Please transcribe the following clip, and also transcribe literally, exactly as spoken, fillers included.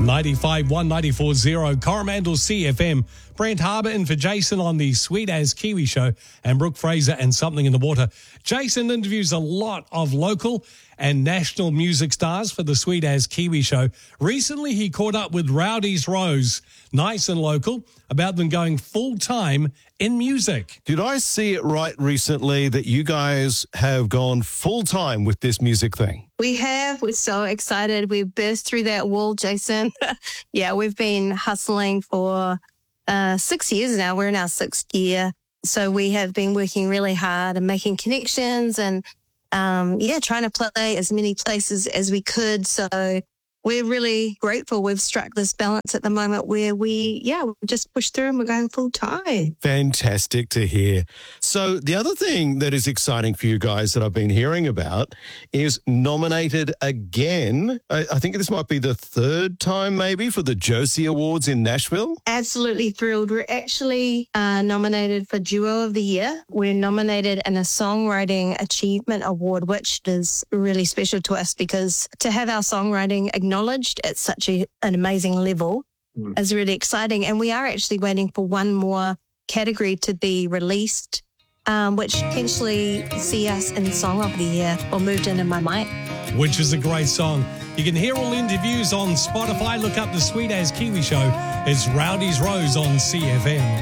ninety-five one, ninety-four zero, Coromandel C F M. Brent Harbour in for Jason on the Sweet As Kiwi show, and Brooke Fraser and Something in the Water. Jason interviews a lot of local and national music stars for the Sweet As Kiwi show. Recently, he caught up with Rowdy's Rose, nice and local, about them going full-time in music. Did I see it right recently that you guys have gone full-time with this music thing? We have. We're so excited. We burst through that wall, Jason. Yeah, we've been hustling for uh, six years now. We're in our sixth year. So we have been working really hard and making connections and, um, yeah, trying to play as many places as we could. So we're really grateful we've struck this balance at the moment where we, yeah, we just push through and we're going full time. Fantastic to hear. So the other thing that is exciting for you guys that I've been hearing about is nominated again. I, I think this might be the third time maybe for the Josie Awards in Nashville. Absolutely thrilled. We're actually uh, nominated for Duo of the Year. We're nominated in a Songwriting Achievement Award, which is really special to us because to have our songwriting acknowledged at such a, an amazing level mm. is really exciting. And we are actually waiting for one more category to be released, um, which potentially see us in Song of the Year or Moved In In My Mind. Which is a great song. You can hear all interviews on Spotify. Look up the Sweet As Kiwi show. It's Rowdy's Rose on C F M.